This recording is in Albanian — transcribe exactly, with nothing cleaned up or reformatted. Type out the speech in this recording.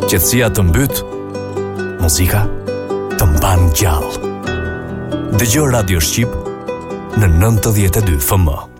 Qetësia të mbyt, muzika të mban gjallë. Dëgjoj Radio Shqip në nëntëdhjetë e dy F M.